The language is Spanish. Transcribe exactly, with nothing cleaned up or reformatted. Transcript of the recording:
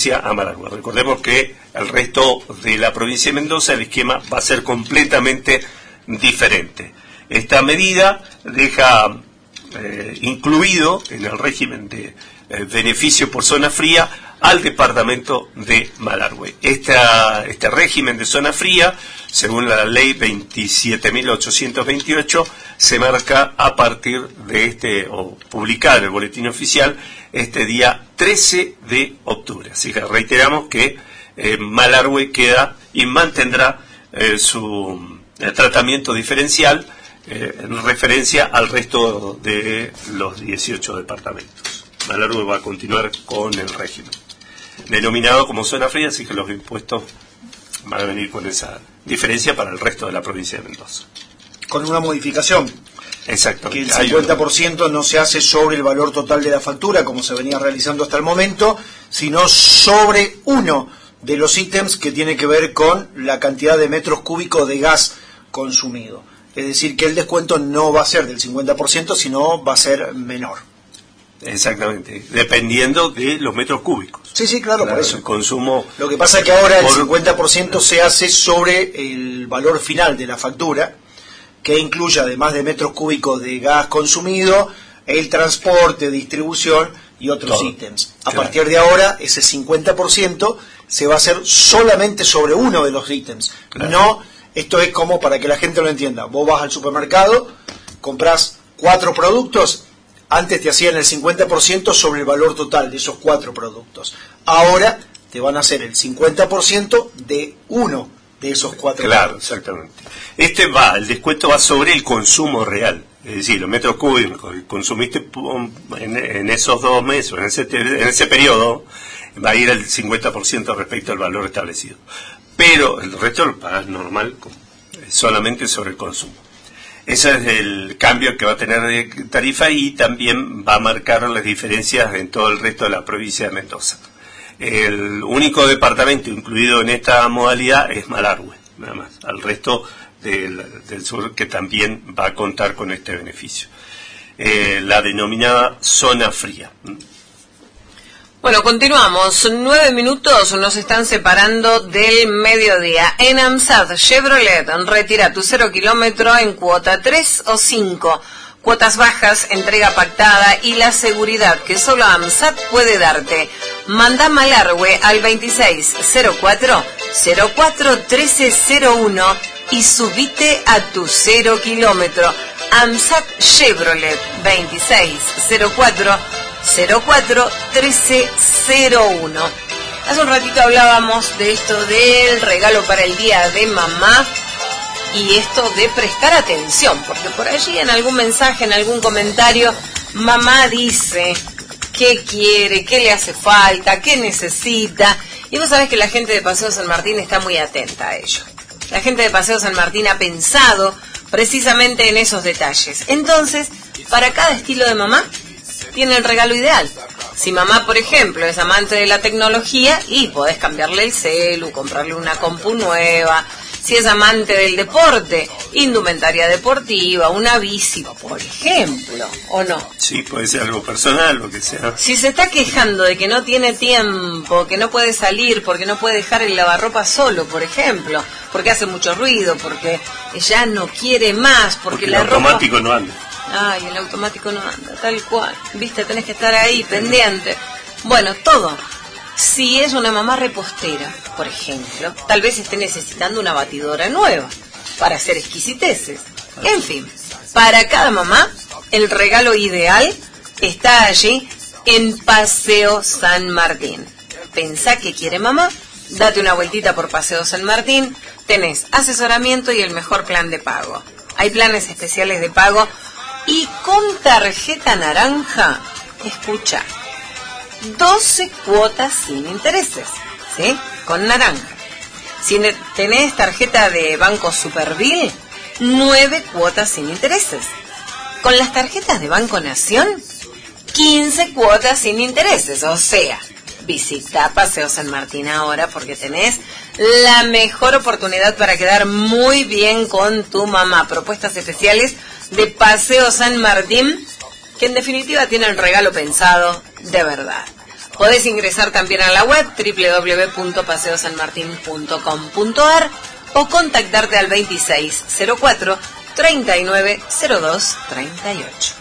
a Malargüe. Recordemos que el resto de la provincia de Mendoza el esquema va a ser completamente diferente. Esta medida deja eh, incluido en el régimen de eh, beneficio por zona fría al departamento de Malargüe. Esta, este régimen de zona fría, según la ley veintisiete mil ochocientos veintiocho, se marca a partir de este, o publicada en el boletín oficial, este día trece de octubre. Así que reiteramos que eh, Malargüe queda y mantendrá eh, su eh, tratamiento diferencial eh, en referencia al resto de los dieciocho departamentos. Malargüe va a continuar con el régimen denominado como zona fría, así que los impuestos van a venir con esa diferencia para el resto de la provincia de Mendoza. Con una modificación. Exactamente. Que el cincuenta por ciento no se hace sobre el valor total de la factura, como se venía realizando hasta el momento, sino sobre uno de los ítems que tiene que ver con la cantidad de metros cúbicos de gas consumido. Es decir, que el descuento no va a ser del cincuenta por ciento, sino va a ser menor. Exactamente, dependiendo de los metros cúbicos. Sí, sí, claro, claro, por eso. El consumo. Lo que pasa es que ahora por... el cincuenta por ciento se hace sobre el valor final de la factura, que incluye, además de metros cúbicos de gas consumido, el transporte, distribución y otros Todo. ítems. A claro. partir de ahora, ese cincuenta por ciento se va a hacer solamente sobre uno de los ítems. Claro. No, esto es como, para que la gente lo entienda, vos vas al supermercado, comprás cuatro productos. Antes te hacían el cincuenta por ciento sobre el valor total de esos cuatro productos. Ahora te van a hacer el cincuenta por ciento de uno de esos cuatro claro, productos. Claro, exactamente. Este va, el descuento va sobre el consumo real. Es decir, los metros cúbicos que consumiste en, en esos dos meses, en ese, en ese periodo, va a ir al cincuenta por ciento respecto al valor establecido. Pero el resto lo pagas normal, solamente sobre el consumo. Ese es el cambio que va a tener de tarifa y también va a marcar las diferencias en todo el resto de la provincia de Mendoza. El único departamento incluido en esta modalidad es Malargüe, nada más. Al resto del, del sur que también va a contar con este beneficio. Eh, la denominada zona fría. Bueno, continuamos. Nueve minutos nos están separando del mediodía. En AMSAT Chevrolet, retira tu cero kilómetro en cuota tres o cinco. Cuotas bajas, entrega pactada y la seguridad que solo AMSAT puede darte. Manda Malargüe al veintiséis cero cuatro cero cuatro trece cero uno y subite a tu cero kilómetro. AMSAT Chevrolet veintiséis cero cuatro cero cuatro trece cero uno. Hace un ratito hablábamos de esto del regalo para el día de mamá y esto de prestar atención, porque por allí en algún mensaje, en algún comentario, mamá dice qué quiere, qué le hace falta, qué necesita, y vos sabés que la gente de Paseo San Martín está muy atenta a ello. La gente de Paseo San Martín ha pensado precisamente en esos detalles. Entonces, para cada estilo de mamá tiene el regalo ideal. Si mamá, por ejemplo, es amante de la tecnología, y podés cambiarle el celu, comprarle una compu nueva. Si es amante del deporte, indumentaria deportiva, una bici, por ejemplo, ¿o no? Sí, puede ser algo personal, lo que sea. Si se está quejando de que no tiene tiempo, que no puede salir, porque no puede dejar el lavarropa solo, por ejemplo, porque hace mucho ruido, porque ya no quiere más, porque, porque la el automático ropa... no anda. Ay, el automático no anda, tal cual. Viste, tenés que estar ahí, pendiente. Bueno, todo. Si es una mamá repostera, por ejemplo, tal vez esté necesitando una batidora nueva para hacer exquisiteces. En fin, para cada mamá, el regalo ideal está allí en Paseo San Martín. Pensá que quiere mamá, date una vueltita por Paseo San Martín, tenés asesoramiento y el mejor plan de pago. Hay planes especiales de pago y con tarjeta naranja, escucha, doce cuotas sin intereses, ¿sí? Con naranja. Si tenés tarjeta de Banco Superville, nueve cuotas sin intereses. Con las tarjetas de Banco Nación, quince cuotas sin intereses. O sea, visita Paseo San Martín ahora porque tenés la mejor oportunidad para quedar muy bien con tu mamá. Propuestas especiales de Paseo San Martín, que en definitiva tiene el regalo pensado de verdad. Podés ingresar también a la web doble u doble u doble u punto paseo san martín punto com punto a r o contactarte al veintiséis cero cuatro, treinta y nueve cero dos treinta y ocho.